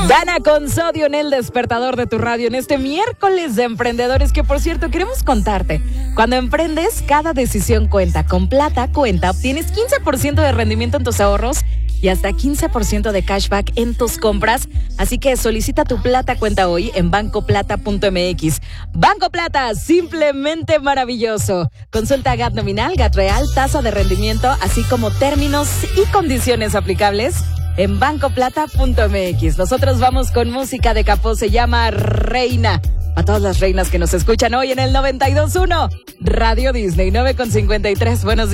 Gana con sodio en el despertador de tu radio en este miércoles de emprendedores, que por cierto queremos contarte. Cuando emprendes, cada decisión cuenta. Con Plata Cuenta obtienes 15% de rendimiento en tus ahorros y hasta 15% de cashback en tus compras. Así que solicita tu Plata Cuenta hoy en bancoplata.mx. Banco Plata, simplemente maravilloso. Consulta GAT nominal, GAT real, tasa de rendimiento, así como términos y condiciones aplicables en bancoplata.mx. Nosotros vamos con música de Capó, se llama Reina. A todas las reinas que nos escuchan hoy en el 92.1 Radio Disney 9.53. Buenos días.